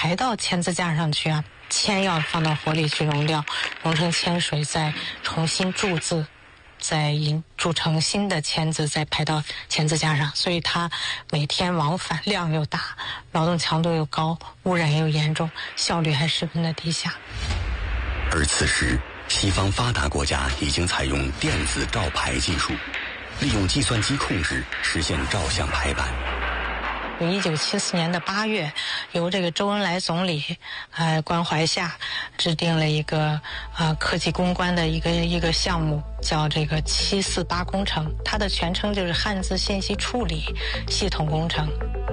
排到签字架上去啊，铅要放到火里去熔掉，熔成铅水，再重新铸字，再铸成新的签字，再排到签字架上。所以它每天往返量又大，劳动强度又高，污染又严重，效率还十分的低下。 而此时西方发达国家已经采用电子照排技术，利用计算机控制实现照相排版。 1974年的8月，由这个周恩来总理关怀下，制定了一个科技攻关的一个项目，叫这个748工程，它的全称就是汉字信息处理系统工程。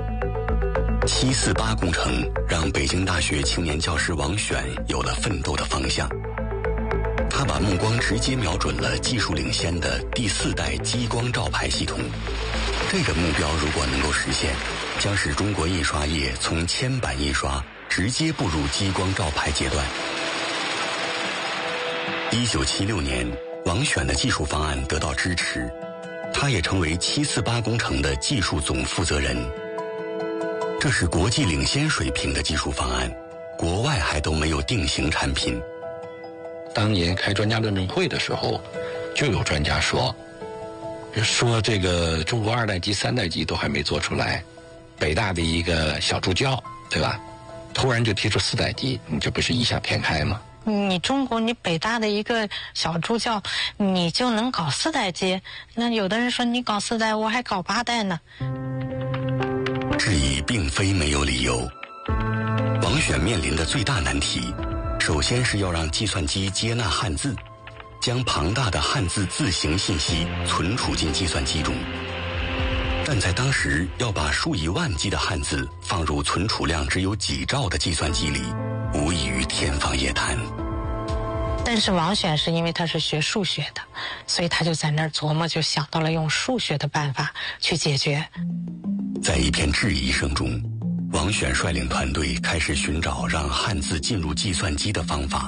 748工程让北京大学青年教师王选有了奋斗的方向。他把目光直接瞄准了技术领先的第4代激光照排系统。这个目标如果能够实现，将使中国印刷业从铅版印刷直接步入激光照排阶段。1976年，王选的技术方案得到支持，他也成为748工程的技术总负责人。这是国际领先水平的技术方案，国外还都没有定型产品。 当年开专家论证会的时候，就有专家说这个中国2代机、3代机都还没做出来，北大的一个小助教，对吧？突然就提出4代机，你这不是异想天开吗？ 你中国，你北大的一个小助教，你就能搞4代机？那有的人说你搞4代，我还搞8代呢。 质疑并非没有理由。王选面临的最大难题，首先是要让计算机接纳汉字，将庞大的汉字字形信息存储进计算机中。但在当时要把数以万计的汉字放入存储量只有几兆的计算机里，无异于天方夜谭。 但是王选是因为他是学数学的，所以他就在那儿琢磨，就想到了用数学的办法去解决。 在一片质疑声中，王选率领团队开始寻找让汉字进入计算机的方法。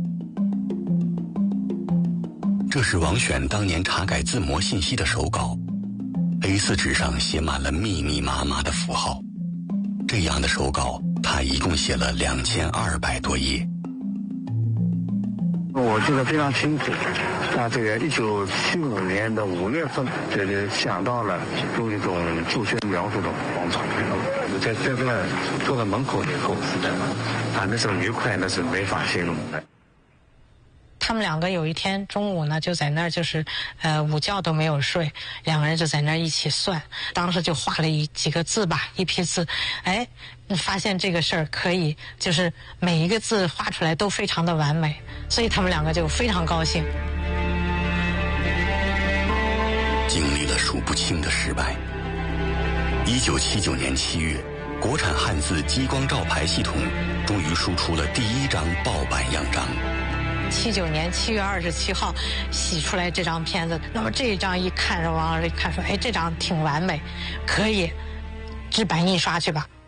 这是王选当年查改字模信息的手稿， A4 纸上写满了密密麻麻的符号。这样的手稿他一共写了2200多页。 我记得非常清楚，这个1975年的5月份，这就想到了用一种数学描述的方法。在这个坐在门口以后，那种愉快那是没法形容的。 他们2个有一天中午呢，就在那儿午觉都没有睡，2个人就在那儿一起算，当时就画了几个字吧，一批字，发现这个事儿可以，就是每一个字画出来都非常的完美，所以他们2个就非常高兴。 经历了数不清的失败，1979年7月，国产汉字激光照排系统终于输出了第1张爆版样章。 79年7月27号洗出来这张片子，那么这一张一看，王老师一看说，这张挺完美，可以制版印刷去吧。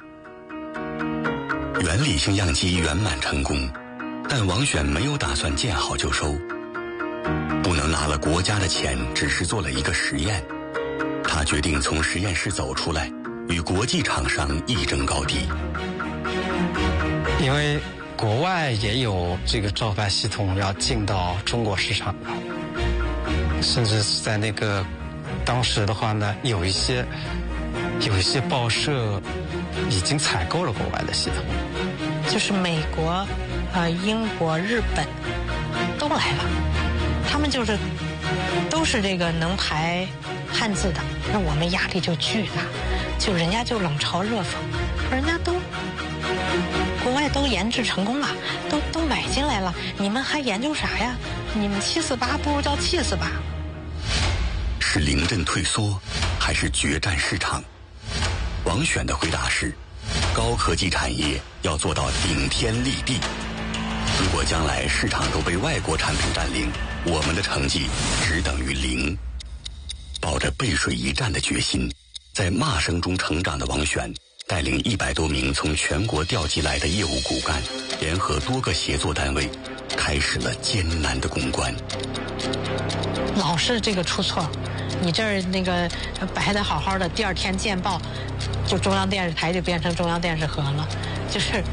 原理性样机圆满成功，但王选没有打算见好就收，不能拿了国家的钱只是做了一个实验。他决定从实验室走出来，与国际厂商一争高低。 因为国外也有这个照排系统要进到中国市场，甚至在那个当时的话呢，有一些报社已经采购了国外的系统， 就是美国、英国、日本都来了，他们都是这个能排汉字的，那我们压力就巨大，就人家就冷嘲热讽，人家国外都研制成功了，都买进来了，你们还研究啥呀？你们748不如叫748。 是临阵退缩，还是决战市场？王选的回答是：高科技产业要做到顶天立地。如果将来市场都被外国产品占领，我们的成绩只等于0。抱着背水一战的决心，在骂声中成长的王选带领100多名从全国调集来的业务骨干，联合多个协作单位，开始了艰难的攻关。 老是这个出错，你这儿那个摆得好好的，第2天见报，就中央电视台就变成中央电视盒了，就是